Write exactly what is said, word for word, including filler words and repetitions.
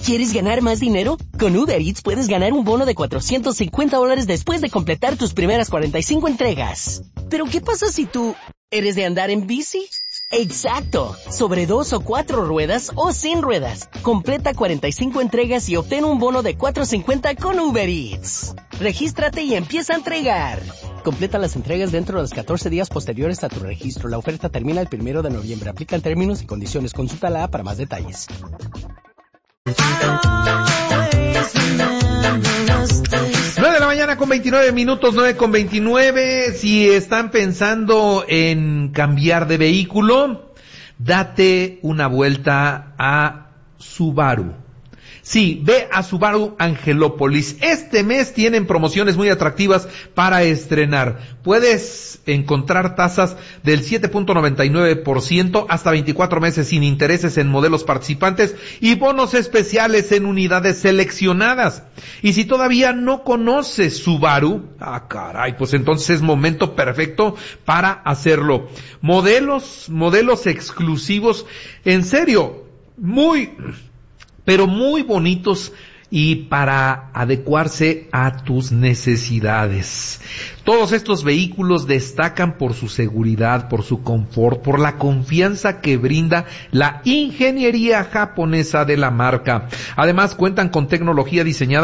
¿Quieres ganar más dinero? Con Uber Eats puedes ganar un bono de cuatrocientos cincuenta dólares después de completar tus primeras cuarenta y cinco entregas. ¿Pero qué pasa si tú eres de andar en bici? ¡Exacto! Sobre dos o cuatro ruedas o sin ruedas. Completa cuarenta y cinco entregas y obtén un bono de cuatrocientos cincuenta con Uber Eats. Regístrate y empieza a entregar. Completa las entregas dentro de los catorce días posteriores a tu registro. La oferta termina el primero de noviembre. Aplican términos y condiciones. Consulta la A para más detalles. nueve de la mañana con veintinueve minutos, nueve con veintinueve. Si están pensando en cambiar de vehículo, date una vuelta a Subaru. Sí, ve a Subaru Angelópolis. Este mes tienen promociones muy atractivas para estrenar. Puedes encontrar tasas del siete punto noventa y nueve por ciento hasta veinticuatro meses sin intereses en modelos participantes y bonos especiales en unidades seleccionadas. Y si todavía no conoces Subaru, ah caray, pues entonces es momento perfecto para hacerlo. Modelos, modelos exclusivos, en serio, muy... pero muy bonitos y para adecuarse a tus necesidades. Todos estos vehículos destacan por su seguridad, por su confort, por la confianza que brinda la ingeniería japonesa de la marca. Además, cuentan con tecnología diseñada